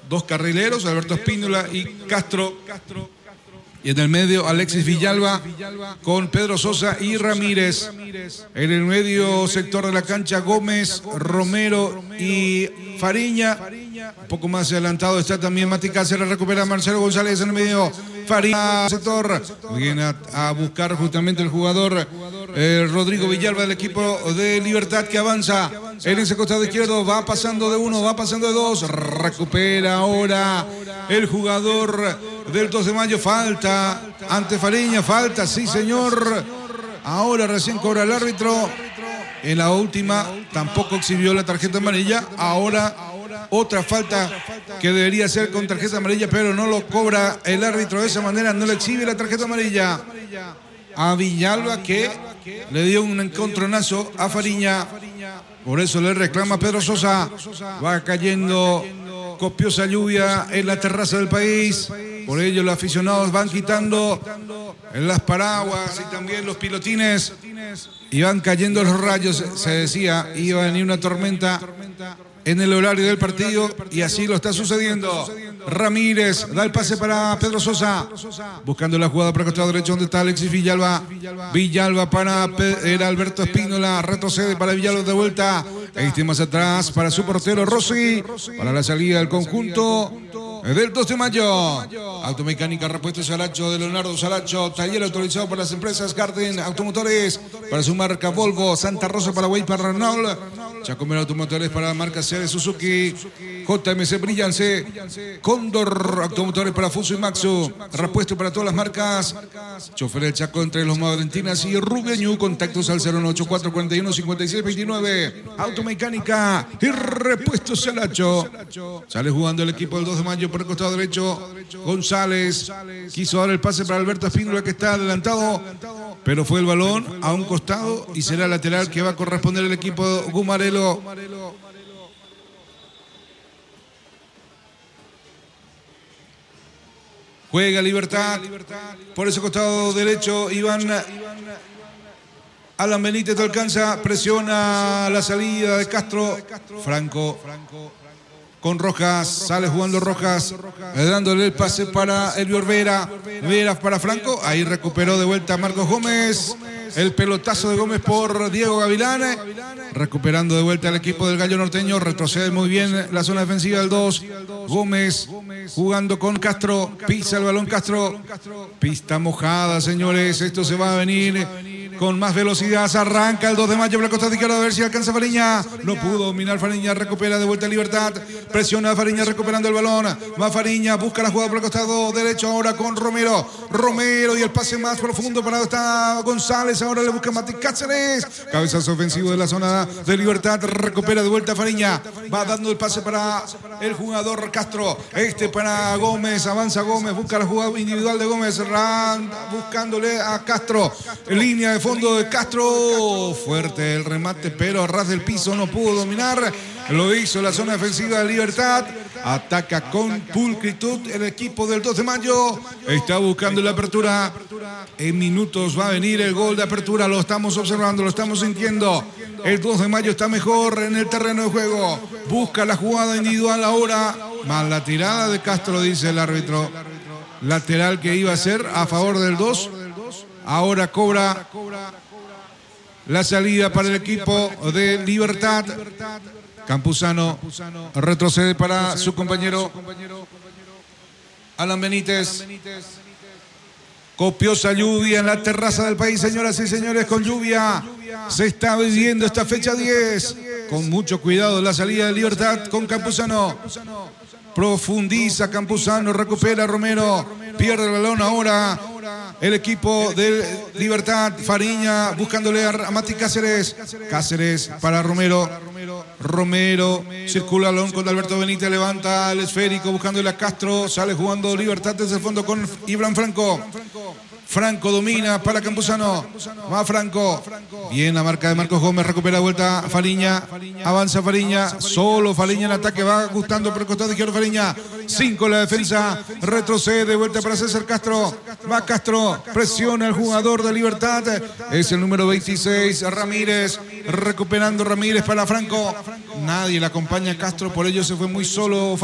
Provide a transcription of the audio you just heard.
dos carrileros, Alberto Espínola y Castro. Y en el medio Alexis Villalba con Pedro Sosa y Ramírez. En el medio sector de la cancha Gómez, Romero y Fariña. Un poco más adelantado está también Mati Cáceres, recupera Marcelo González en el medio. Fariña, sector, viene a buscar justamente el jugador Rodrigo Villalba del equipo de Libertad que avanza en ese costado izquierdo, va pasando de uno, va pasando de dos, recupera ahora el jugador del 2 de mayo, falta ante Fariña, falta, sí señor, ahora recién cobra el árbitro, en la última tampoco exhibió la tarjeta amarilla, ahora otra falta que debería ser con tarjeta amarilla, pero no lo cobra el árbitro de esa manera, no le exhibe la tarjeta amarilla a Villalba, que le dio un encontronazo a Fariña, por eso le reclama Pedro Sosa. Va cayendo copiosa lluvia en la terraza del país, por ello los aficionados van quitando las paraguas y también los pilotines y van cayendo los rayos. Se decía, iba a venir una tormenta en el horario del partido y así lo está sucediendo. Ramírez da el pase para Pedro Sosa, buscando la jugada por el costado derecho donde está Alexis Villalba. Villalba para Alberto Espínola, retrocede para Villalba de vuelta. Este más atrás para su portero Rossi, para la salida del conjunto del 2 de mayo. Automecánica Repuesto Saracho de Leonardo Saracho, taller autorizado por las empresas Garden Automotores, para su marca Volvo, Santa Rosa para Weipa Renault, Chacomero Automotores para la marca C de Suzuki, JMC Brillance, Cóndor Automotores para Fuso y Maxu, repuesto para todas las marcas, chofer del Chaco entre los Valentinas y Rubeñu, contactos al 084 41 56 29. Automecánica y Repuesto Saracho. Sale jugando el equipo del 2 de mayo por el costado derecho. González quiso dar el pase para Alberto Espínola, que está adelantado, pero fue el balón a un costado y será lateral que va a corresponder al equipo Gumarelo. Juega Libertad por ese costado derecho. Iván Alan Benítez alcanza, presiona la salida de Castro. Franco con Rojas, sale jugando Rojas, dándole el pase para Elvior Vera. Vera para Franco, ahí recuperó de vuelta Marcos Gómez. El pelotazo de Gómez por Diego Gavilán, recuperando de vuelta al equipo del Gallo Norteño, retrocede muy bien la zona defensiva del 2. Gómez jugando con Castro, pisa el balón Castro, pista mojada señores, esto se va a venir con más velocidad, se arranca el 2 de mayo por la costa izquierda, a ver si alcanza Fariña, no pudo dominar Fariña, recupera de vuelta Libertad, presiona a Fariña recuperando el balón, va Fariña, busca la jugada por el costado derecho ahora con Romero y el pase más profundo para está González, ahora le busca Mati Cáceres, cabezazo ofensivo de la zona de Libertad, recupera de vuelta Fariña, va dando el pase para el jugador Castro, para Gómez, avanza Gómez, busca la jugada individual de Gómez, buscándole a Castro, en línea de fondo de Castro, fuerte el remate, pero a ras del piso no pudo dominar, lo hizo la zona defensiva de Libertad, ataca con pulcritud el equipo del 2 de mayo, está buscando la apertura, en minutos va a venir el gol de apertura, lo estamos observando, lo estamos sintiendo, el 2 de mayo está mejor en el terreno de juego, busca la jugada individual ahora, más la tirada de Castro, dice el árbitro, lateral que iba a ser a favor del 2, ahora cobra la salida para el equipo de Libertad. Campuzano retrocede para su compañero Alan Benítez. Copiosa lluvia en la terraza del país, señoras y señores, con lluvia se está viviendo esta fecha 10. Con mucho cuidado la salida de Libertad con Campuzano. Profundiza Campuzano, recupera Romero, pierde el balón ahora el equipo de Libertad. Fariña buscándole a Mati Cáceres. Cáceres para Romero. Romero circula el balón con Alberto Benítez, levanta el esférico buscándole a Castro. Sale jugando Libertad desde el fondo con Iván Franco. Franco domina para Campuzano. Va Franco. Bien la marca de Marcos Gómez. Recupera de vuelta Fariña. Avanza Fariña. Solo Fariña en ataque. Va gustando por el costado izquierdo Fariña. 5 la defensa. Retrocede de vuelta para César Castro. Va Castro. Presiona el jugador de Libertad. Es el número 26. Ramírez. Recuperando Ramírez para Franco. Nadie le acompaña a Castro. Por ello se fue muy solo.